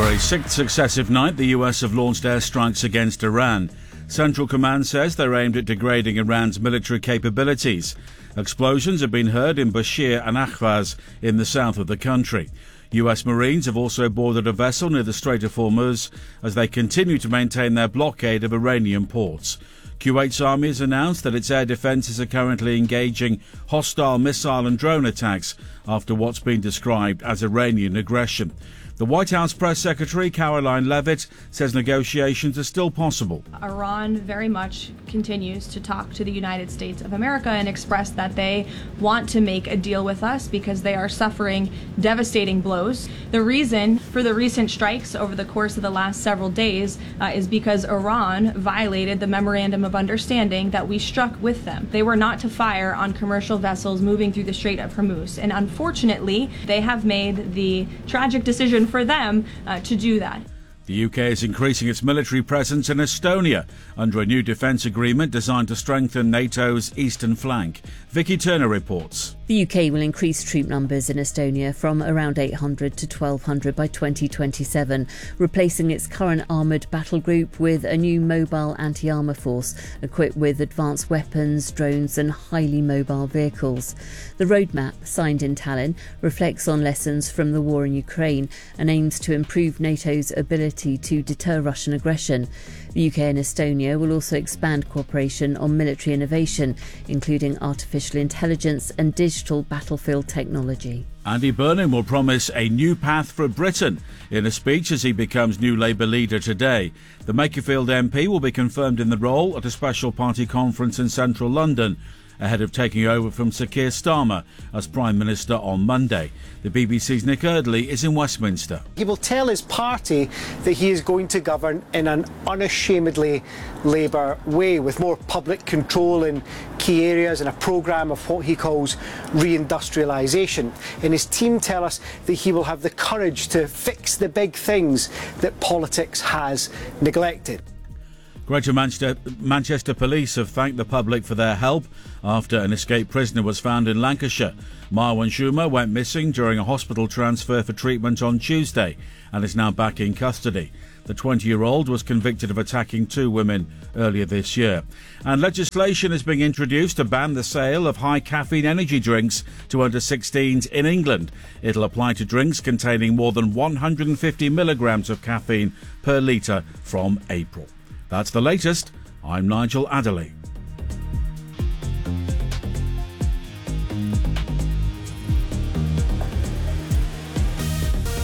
For a sixth successive night, the US have launched airstrikes against Iran. Central Command says they're aimed at degrading Iran's military capabilities. Explosions have been heard in Bashir and Ahvaz in the south of the country. US Marines have also boarded a vessel near the Strait of Hormuz as they continue to maintain their blockade of Iranian ports. Kuwait's army has announced that its air defences are currently engaging hostile missile and drone attacks after what's been described as Iranian aggression. The White House press secretary, Caroline Leavitt, says negotiations are still possible. Iran very much continues to talk to the United States of America and express that they want to make a deal with us because they are suffering devastating blows. The reason for the recent strikes over the course of the last several days is because Iran violated the Memorandum of Understanding that we struck with them. They were not to fire on commercial vessels moving through the Strait of Hormuz, and unfortunately, they have made the tragic decision for them to do that. The UK is increasing its military presence in Estonia under a new defence agreement designed to strengthen NATO's eastern flank. Vicky Turner reports. The UK will increase troop numbers in Estonia from around 800 to 1,200 by 2027, replacing its current armoured battle group with a new mobile anti-armour force equipped with advanced weapons, drones and highly mobile vehicles. The roadmap, signed in Tallinn, reflects on lessons from the war in Ukraine and aims to improve NATO's ability to deter Russian aggression. The UK and Estonia will also expand cooperation on military innovation, including artificial intelligence and digital battlefield technology. Andy Burnham will promise a new path for Britain in a speech as he becomes new Labour leader today. The Makerfield MP will be confirmed in the role at a special party conference in central London, ahead of taking over from Sir Keir Starmer as Prime Minister on Monday. The BBC's Nick Eardley is in Westminster. He will tell his party that he is going to govern in an unashamedly Labour way, with more public control in key areas and a programme of what he calls reindustrialisation. And his team tell us that he will have the courage to fix the big things that politics has neglected. Greater Manchester Police have thanked the public for their help after an escaped prisoner was found in Lancashire. Marwan Schumer went missing during a hospital transfer for treatment on Tuesday and is now back in custody. The 20-year-old was convicted of attacking two women earlier this year. And legislation is being introduced to ban the sale of high-caffeine energy drinks to under-16s in England. It'll apply to drinks containing more than 150 milligrams of caffeine per litre from April. That's the latest. I'm Nigel Adderley.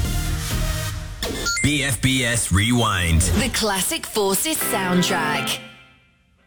BFBS Rewind. The Classic Forces soundtrack.